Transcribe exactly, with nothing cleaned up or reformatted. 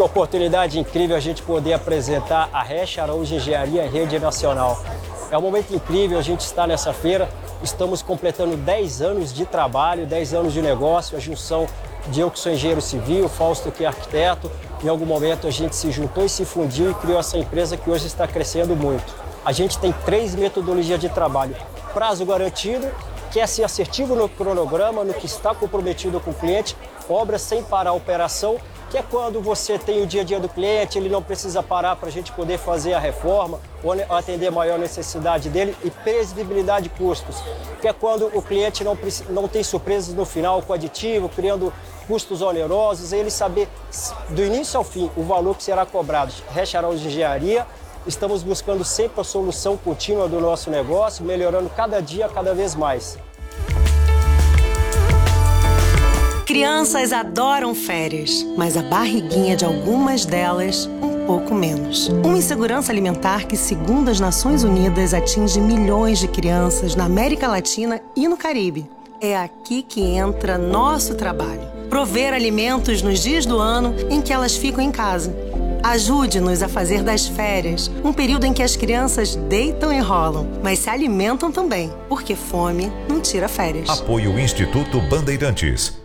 Que oportunidade incrível a gente poder apresentar a Resch Araújo Engenharia em rede nacional. É um momento incrível a gente estar nessa feira. Estamos completando dez anos de trabalho, dez anos de negócio, a junção de eu que sou engenheiro civil, Fausto que é arquiteto. Em algum momento a gente se juntou e se fundiu e criou essa empresa que hoje está crescendo muito. A gente tem três metodologias de trabalho. Prazo garantido, que é ser assertivo no cronograma, no que está comprometido com o cliente, obra sem parar a operação, que é quando você tem o dia a dia do cliente, ele não precisa parar para a gente poder fazer a reforma ou atender a maior necessidade dele, e previsibilidade de custos, que é quando o cliente não, não tem surpresas no final com aditivo, criando custos onerosos, e ele saber do início ao fim o valor que será cobrado. Resch Araújo Engenharia, estamos buscando sempre a solução contínua do nosso negócio, melhorando cada dia, cada vez mais. Crianças adoram férias, mas a barriguinha de algumas delas, um pouco menos. Uma insegurança alimentar que, segundo as Nações Unidas, atinge milhões de crianças na América Latina e no Caribe. É aqui que entra nosso trabalho. Prover alimentos nos dias do ano em que elas ficam em casa. Ajude-nos a fazer das férias um período em que as crianças deitam e rolam, mas se alimentam também, porque fome não tira férias. Apoio Instituto Bandeirantes.